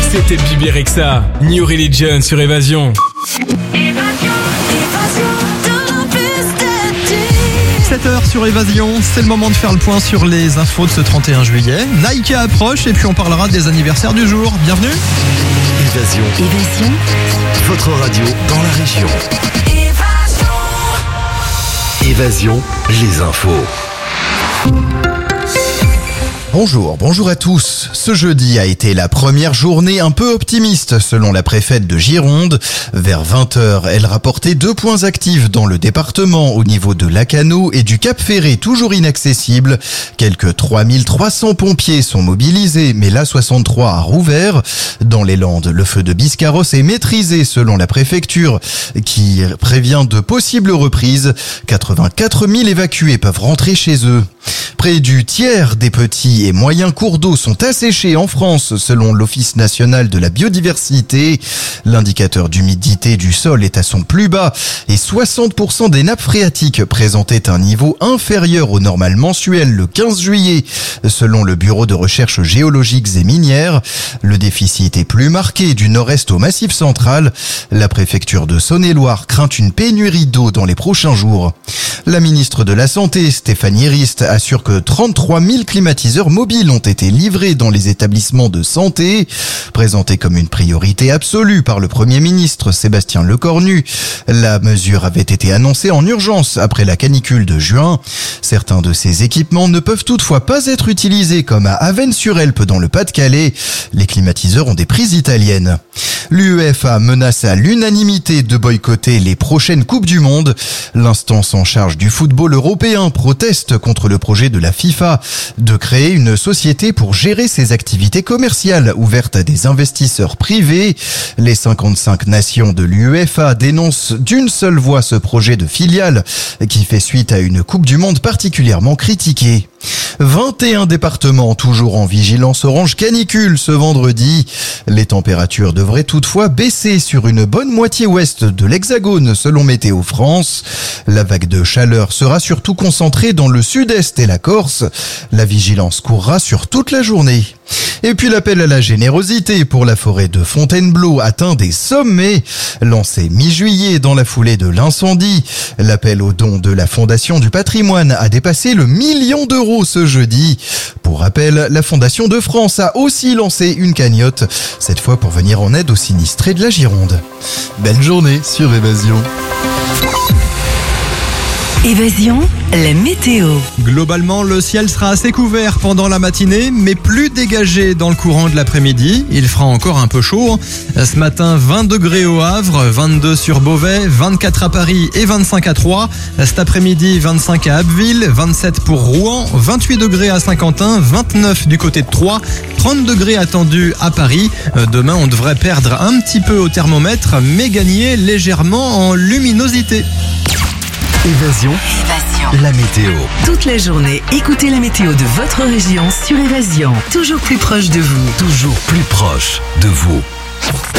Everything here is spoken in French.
C'était Bibi Rexha, New Religion sur Évasion. 7h sur Évasion, c'est le moment de faire le point sur les infos de ce 31 juillet. Nike approche et puis on parlera des anniversaires du jour. Bienvenue. Évasion. Votre radio dans la région. Évasion, les infos. Bonjour à tous. Ce jeudi a été la première journée un peu optimiste selon la préfète de Gironde. Vers 20h, elle rapportait 2 points actifs dans le département au niveau de Lacanau et du Cap Ferré, toujours inaccessible. Quelques 3300 pompiers sont mobilisés, mais l'A63 a rouvert. Dans les Landes, le feu de Biscarrosse est maîtrisé selon la préfecture qui prévient de possibles reprises. 84 000 évacués peuvent rentrer chez eux. Près du tiers des petits et moyens cours d'eau sont asséchés en France selon l'Office national de la biodiversité. L'indicateur d'humidité du sol est à son plus bas et 60% des nappes phréatiques présentaient un niveau inférieur au normal mensuel le 15 juillet selon le Bureau de recherches géologiques et minières. Le déficit est plus marqué du nord-est au Massif central. La préfecture de Saône-et-Loire craint une pénurie d'eau dans les prochains jours. La ministre de la Santé, Stéphanie Rist, assure que 33 000 climatiseurs mobiles ont été livrés dans les établissements de santé. Présenté comme une priorité absolue par le Premier ministre Sébastien Lecornu, la mesure avait été annoncée en urgence après la canicule de juin. Certains de ces équipements ne peuvent toutefois pas être utilisés comme à Avesnes-sur-Helpe dans le Pas-de-Calais. Les climatiseurs ont des prises italiennes. L'UEFA menace à l'unanimité de boycotter les prochaines Coupes du Monde. L'instance en charge du football européen proteste contre le projet de la FIFA de créer une société pour gérer ses activités commerciales ouvertes à des investisseurs privés. Les 55 nations de l'UEFA dénoncent d'une seule voix ce projet de filiale qui fait suite à une Coupe du Monde particulièrement critiquée. 21 départements toujours en vigilance orange canicule ce vendredi. Les températures devraient toutefois baisser sur une bonne moitié ouest de l'Hexagone selon Météo France. La vague de chaleur sera surtout concentrée dans le sud-est et la Corse. La vigilance courra sur toute la journée. Et puis l'appel à la générosité pour la forêt de Fontainebleau atteint des sommets. Lancé mi-juillet dans la foulée de l'incendie, l'appel aux dons de la Fondation du patrimoine a dépassé le 1 million d'euros ce jeudi. Pour rappel, la Fondation de France a aussi lancé une cagnotte, cette fois pour venir en aide aux sinistrés de la Gironde. Belle journée sur Évasion. Évasion, la météo. Globalement, le ciel sera assez couvert pendant la matinée, mais plus dégagé dans le courant de l'après-midi. Il fera encore un peu chaud. Ce matin, 20 degrés au Havre, 22 sur Beauvais, 24 à Paris et 25 à Troyes. Cet après-midi, 25 à Abbeville, 27 pour Rouen, 28 degrés à Saint-Quentin, 29 du côté de Troyes, 30 degrés attendus à Paris. Demain, on devrait perdre un petit peu au thermomètre, mais gagner légèrement en luminosité. Évasion, la météo. Toute la journée, écoutez la météo de votre région sur Évasion. Toujours plus proche de vous. Toujours plus proche de vous.